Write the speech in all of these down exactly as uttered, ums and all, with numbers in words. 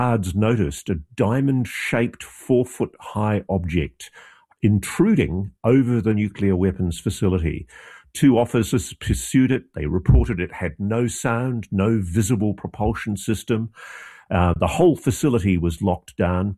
guards noticed a diamond-shaped four-foot-high object intruding over the nuclear weapons facility. Two officers pursued it. They reported it had no sound, no visible propulsion system. Uh, the whole facility was locked down.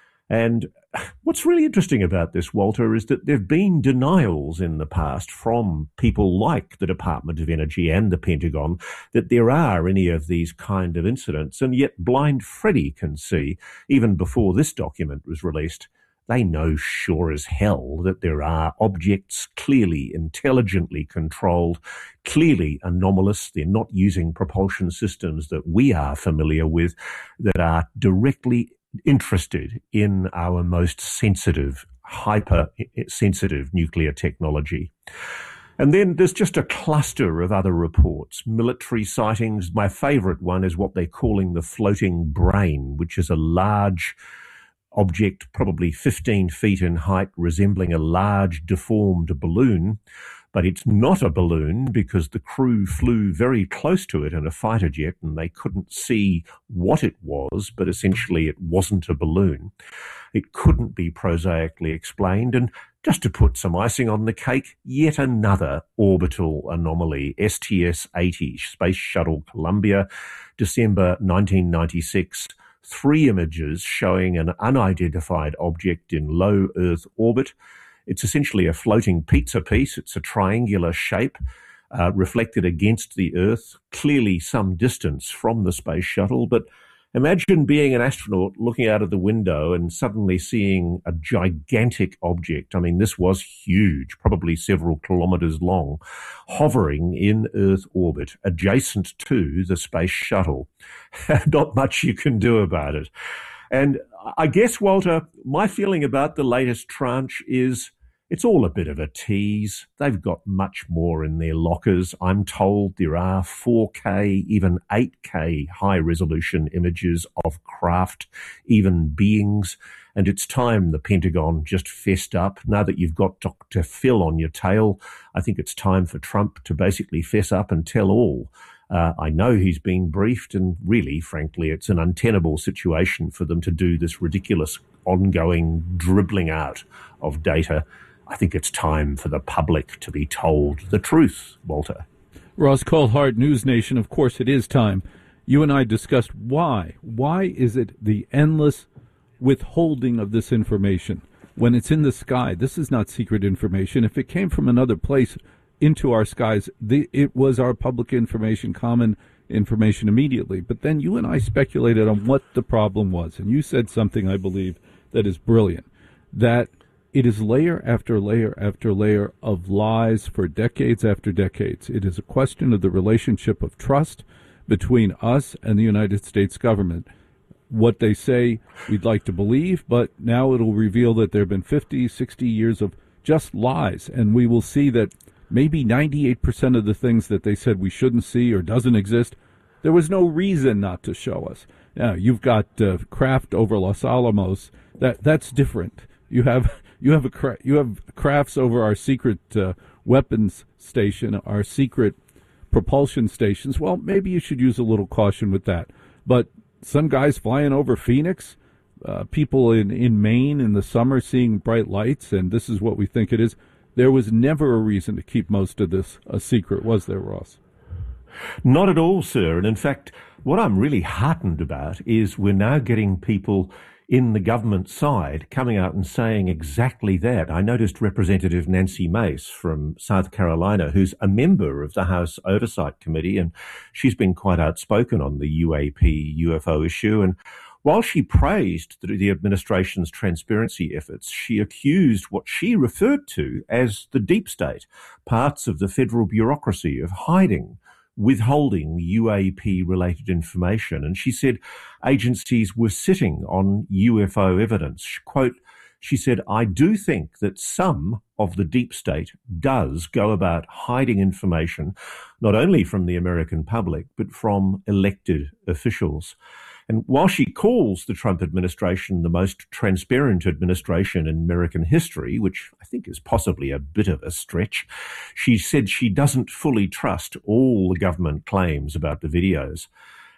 And what's really interesting about this, Walter, is that there have been denials in the past from people like the Department of Energy and the Pentagon that there are any of these kind of incidents. And yet Blind Freddy can see, even before this document was released, they know sure as hell that there are objects clearly intelligently controlled, clearly anomalous. They're not using propulsion systems that we are familiar with, that are directly interested in our most sensitive, hyper-sensitive nuclear technology. And then there's just a cluster of other reports, military sightings. My favorite one is what they're calling the floating brain, which is a large object, probably fifteen feet in height, resembling a large deformed balloon. But it's not a balloon because the crew flew very close to it in a fighter jet and they couldn't see what it was, but essentially it wasn't a balloon. It couldn't be prosaically explained. And just to put some icing on the cake, yet another orbital anomaly, S T S eighty, Space Shuttle Columbia, December nineteen ninety-six. Three images showing an unidentified object in low Earth orbit. It's essentially a floating pizza piece. It's a triangular shape uh, reflected against the Earth, clearly some distance from the space shuttle. But imagine being an astronaut looking out of the window and suddenly seeing a gigantic object. I mean, this was huge, probably several kilometers long, hovering in Earth orbit adjacent to the space shuttle. Not much you can do about it. And I guess, Walter, my feeling about the latest tranche is it's all a bit of a tease. They've got much more in their lockers. I'm told there are four K, even eight K high-resolution images of craft, even beings. And it's time the Pentagon just fessed up. Now that you've got Doctor Phil on your tail, I think it's time for Trump to basically fess up and tell all. Uh, I know he's been briefed, and really, frankly, it's an untenable situation for them to do this ridiculous ongoing dribbling out of data. I think it's time for the public to be told the truth, Walter. Ross Coulthart, News Nation, of course it is time. You and I discussed why. Why is it the endless withholding of this information when it's in the sky? This is not secret information. If it came from another place into our skies, the, it was our public information, common information immediately. But then you and I speculated on what the problem was, and you said something, I believe, that is brilliant, that it is layer after layer after layer of lies for decades after decades. It is a question of the relationship of trust between us and the United States government. What they say we'd like to believe, but now it'll reveal that there have been fifty, sixty years of just lies, and we will see that maybe ninety-eight percent of the things that they said we shouldn't see or doesn't exist, there was no reason not to show us. Now, you've got uh, Kraft over Los Alamos. That that's different. You have you have a cra- you have crafts over our secret uh, weapons station, our secret propulsion stations. Well, maybe you should use a little caution with that. But some guys flying over Phoenix, uh, people in, in Maine in the summer seeing bright lights, and this is what we think it is. There was never a reason to keep most of this a secret, was there, Ross? Not at all, sir. And in fact, what I'm really heartened about is we're now getting people in the government side coming out and saying exactly that. I noticed Representative Nancy Mace from South Carolina, who's a member of the House Oversight Committee, and she's been quite outspoken on the U A P U F O issue. And while she praised the, the administration's transparency efforts, she accused what she referred to as the deep state, parts of the federal bureaucracy, of hiding, withholding U A P-related information. And she said agencies were sitting on U F O evidence. Quote, she said, "I do think that some of the deep state does go about hiding information, not only from the American public, but from elected officials." And while she calls the Trump administration the most transparent administration in American history, which I think is possibly a bit of a stretch, she said she doesn't fully trust all the government claims about the videos.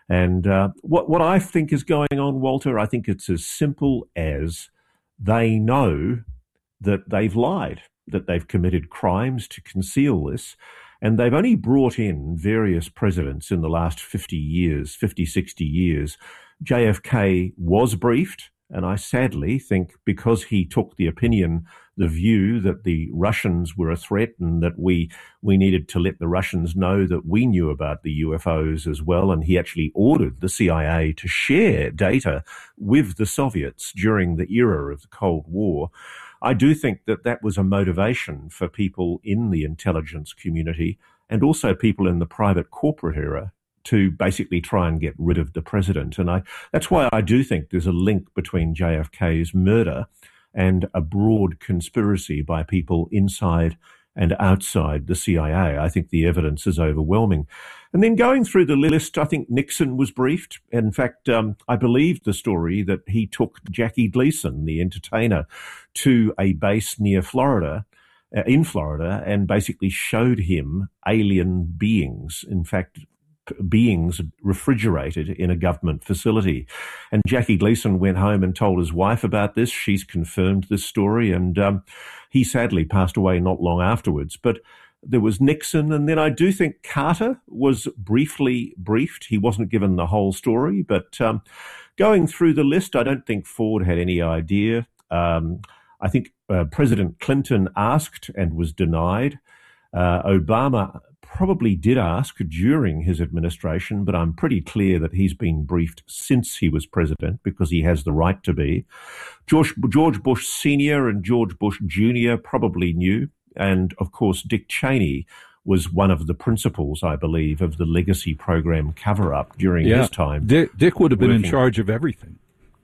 And uh, what, what I think is going on, Walter, I think it's as simple as they know that they've lied, that they've committed crimes to conceal this. And they've only brought in various presidents in the last fifty years, fifty, sixty years. J F K was briefed. And I sadly think because he took the opinion, the view that the Russians were a threat and that we we needed to let the Russians know that we knew about the U F Os as well. And he actually ordered the C I A to share data with the Soviets during the era of the Cold War. I do think that that was a motivation for people in the intelligence community and also people in the private corporate era to basically try and get rid of the president. And I, that's why I do think there's a link between J F K's murder and a broad conspiracy by people inside and outside the C I A. I think the evidence is overwhelming. And then going through the list, I think Nixon was briefed. In fact, um, I believed the story that he took Jackie Gleason, the entertainer, to a base near Florida, uh, in Florida, and basically showed him alien beings. In fact, beings refrigerated in a government facility. And Jackie Gleason went home and told his wife about this. She's confirmed this story, and um, he sadly passed away not long afterwards. But there was Nixon, and then I do think Carter was briefly briefed. He wasn't given the whole story, but um, going through the list, I don't think Ford had any idea. Um, I think uh, President Clinton asked and was denied. Uh, Obama probably did ask during his administration, but I'm pretty clear that he's been briefed since he was president because he has the right to be. George, George Bush Senior and George Bush Junior probably knew. And, of course, Dick Cheney was one of the principals, I believe, of the legacy program cover-up during yeah. his time. Dick, Dick would have been working. in charge of everything.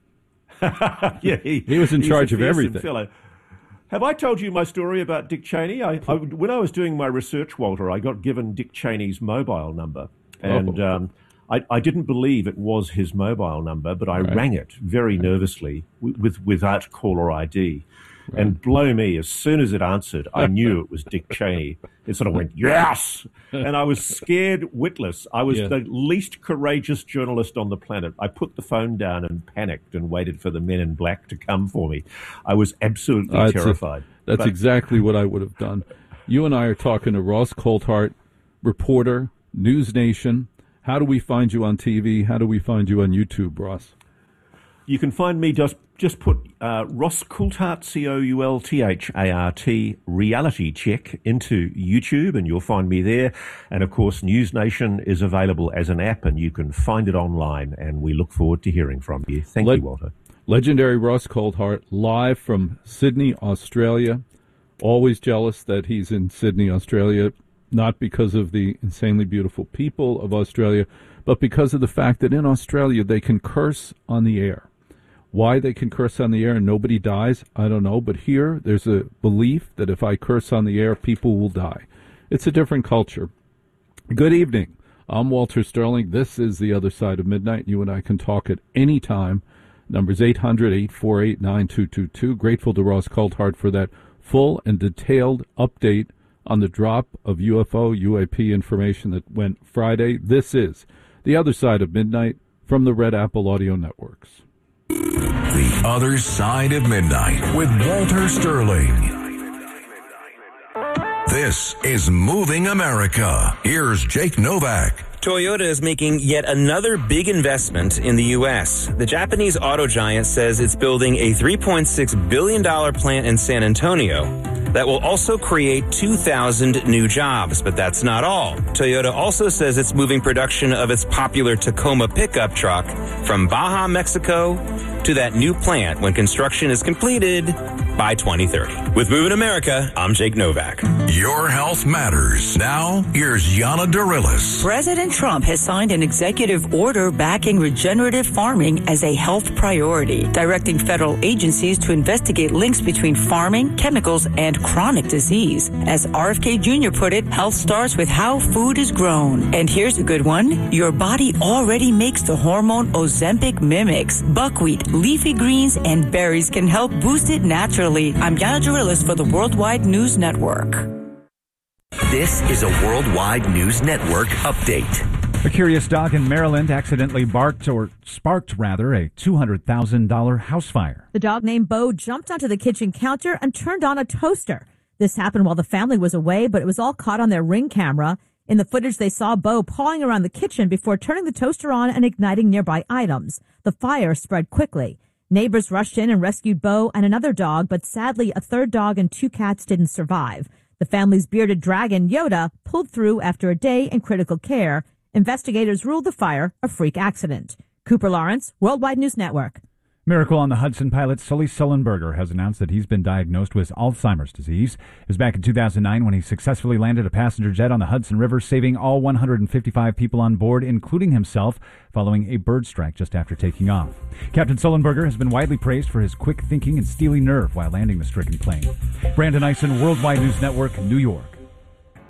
yeah, he, he was in charge of everything. Fellow. Have I told you my story about Dick Cheney? I, I, when I was doing my research, Walter, I got given Dick Cheney's mobile number. And oh. um, I, I didn't believe it was his mobile number, but I right. rang it very nervously with, with without caller I D. Right. And blow me, as soon as it answered, I knew it was Dick Cheney. It sort of went, yes! And I was scared witless. I was yeah. the least courageous journalist on the planet. I put the phone down and panicked and waited for the men in black to come for me. I was absolutely uh, terrified. A, that's but, exactly what I would have done. You and I are talking to Ross Coulthart, reporter, News Nation. How do we find you on T V? How do we find you on YouTube, Ross? You can find me just just put uh, Ross Coulthart, C O U L T H A R T, Reality Check into YouTube, and you'll find me there. And, of course, News Nation is available as an app, and you can find it online, and we look forward to hearing from you. Thank Le- you, Walter. Legendary Ross Coulthart, live from Sydney, Australia. Always jealous that he's in Sydney, Australia, not because of the insanely beautiful people of Australia, but because of the fact that in Australia they can curse on the air. Why they can curse on the air and nobody dies, I don't know. But here, there's a belief that if I curse on the air, people will die. It's a different culture. Good evening. I'm Walter Sterling. This is The Other Side of Midnight. You and I can talk at any time. Number's eight hundred, eight four eight, nine two two two. Grateful to Ross Coulthart for that full and detailed update on the drop of U F O, U A P information that went Friday. This is The Other Side of Midnight from the Red Apple Audio Networks. The Other Side of Midnight with Walter Sterling. This is Moving America. Here's Jake Novak. Toyota is making yet another big investment in the U S. The Japanese auto giant says it's building a three point six billion dollars plant in San Antonio that will also create two thousand new jobs. But that's not all. Toyota also says it's moving production of its popular Tacoma pickup truck from Baja, Mexico, to that new plant when construction is completed by twenty thirty. With Moving America, I'm Jake Novak. Your health matters. Now, here's Yana Darilis. President Trump has signed an executive order backing regenerative farming as a health priority, directing federal agencies to investigate links between farming, chemicals, and chronic disease. As R F K Junior put it, health starts with how food is grown. And here's a good one. Your body already makes the hormone Ozempic mimics. Buckwheat, leafy greens, and berries can help boost it naturally. I'm Yana Darilis for the Worldwide News Network. This is a Worldwide News Network update. A curious dog in Maryland accidentally barked, or sparked rather, a two hundred thousand dollars house fire. The dog named Bo jumped onto the kitchen counter and turned on a toaster. This happened while the family was away, but it was all caught on their Ring camera. In the footage, they saw Bo pawing around the kitchen before turning the toaster on and igniting nearby items. The fire spread quickly. Neighbors rushed in and rescued Bo and another dog, but sadly, a third dog and two cats didn't survive. The family's bearded dragon, Yoda, pulled through after a day in critical care. Investigators ruled the fire a freak accident. Cooper Lawrence, Worldwide News Network. Miracle on the Hudson pilot Sully Sullenberger has announced that he's been diagnosed with Alzheimer's disease. It was back in two thousand nine when he successfully landed a passenger jet on the Hudson River, saving all one hundred fifty-five people on board, including himself, following a bird strike just after taking off. Captain Sullenberger has been widely praised for his quick thinking and steely nerve while landing the stricken plane. Brandon Eisen, Worldwide News Network, New York.